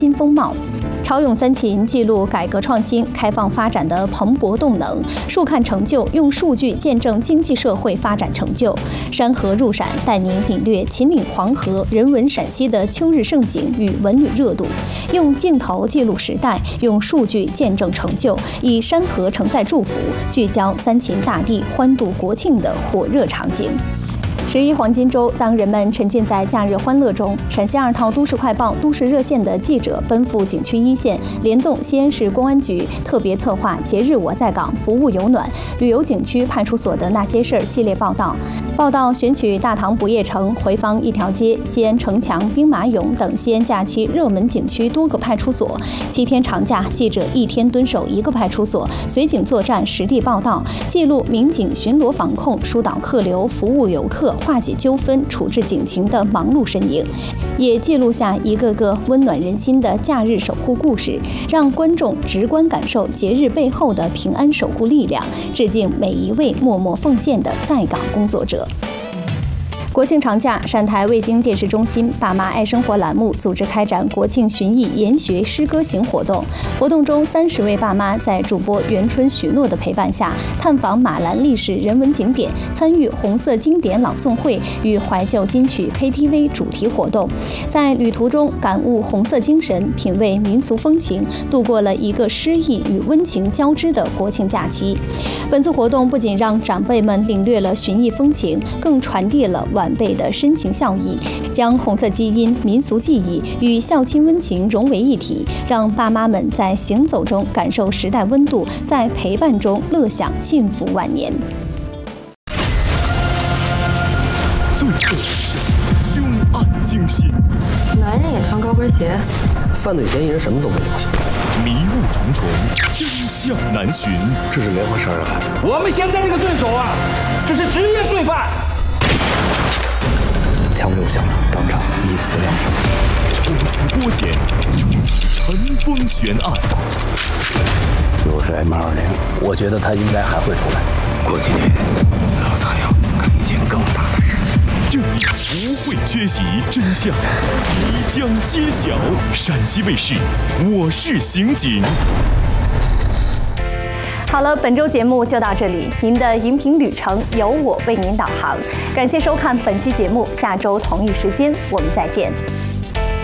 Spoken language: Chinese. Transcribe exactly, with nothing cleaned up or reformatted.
新风貌。潮涌三秦记录改革创新、开放发展的蓬勃动能，数看成就，用数据见证经济社会发展成就。山河入陕带您领略秦岭黄河、人文陕西的秋日盛景与文旅热度，用镜头记录时代，用数据见证成就，以山河承载祝福，聚焦三秦大地欢度国庆的火热场景。十一黄金周，当人们沉浸在假日欢乐中，陕西二套都市快报、都市热线的记者奔赴景区一线，联动西安市公安局特别策划“节日我在岗，服务有暖”旅游景区派出所的那些事儿系列报道。报道选取大唐不夜城、回坊一条街、西安城墙、兵马俑等西安假期热门景区多个派出所。七天长假，记者一天蹲守一个派出所，随景作战，实地报道，记录民警巡逻防控、疏导客流、服务游客、化解纠纷、处置警情的忙碌身影，也记录下一个个温暖人心的假日守护故事，让观众直观感受节日背后的平安守护力量，致敬每一位默默奉献的在岗工作者。国庆长假，陕台卫星电视中心“爸妈爱生活”栏目组织开展国庆寻艺研学诗歌行活动。活动中，三十位爸妈在主播袁春、许诺的陪伴下，探访马兰历史人文景点，参与红色经典朗诵会与怀旧金曲 K T V 主题活动。在旅途中感悟红色精神，品味民俗风情，度过了一个诗意与温情交织的国庆假期。本次活动不仅让长辈们领略了寻艺风情，更传递了晚辈的深情孝义，将红色基因、民俗技艺与孝亲温情融为一体，让爸妈们在行走中感受时代温度，在陪伴中乐享幸福晚年。 最后，凶案惊心， 男人也穿高跟鞋， 犯罪嫌疑人什么都没留下， 迷雾重重，真相难寻。 这是连环杀人案。 我们现在这个对手啊，这是职业罪犯。 枪六响，当场一死两伤。 抽丝剥茧，终极尘封悬案。 又是 M 二零，我觉得他应该还会出来。过几天，老子还要干一件更大的事情。 这里不会缺席，真相即将揭晓。陕西卫视，我是刑警。 好了，本周节目就到这里，您的荧屏旅程由我为您导航。感谢收看本期节目，下周同一时间我们再见。